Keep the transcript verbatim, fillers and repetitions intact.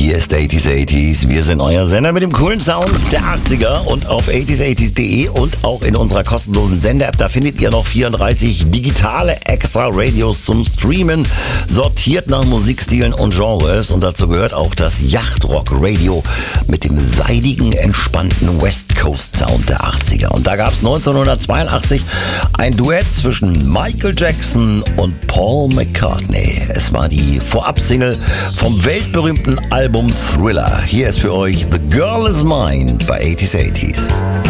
Hier ist achtziger achtziger. Wir sind euer Sender mit dem coolen Sound der achtziger und auf achtziger achtziger punkt de und auch in unserer kostenlosen Sender-App, da findet ihr noch vierunddreißig digitale Extra-Radios zum Streamen, sortiert nach Musikstilen und Genres, und dazu gehört auch das Yachtrock-Radio mit dem seidigen, entspannten West Coast-Sound der achtziger. Und da gab es neunzehnhundertzweiundachtzig ein Duett zwischen Michael Jackson und Paul McCartney. Es war die Vorab-Single vom weltberühmten Album Thriller. Hier ist für euch The Girl Is Mine bei achtziger achtziger.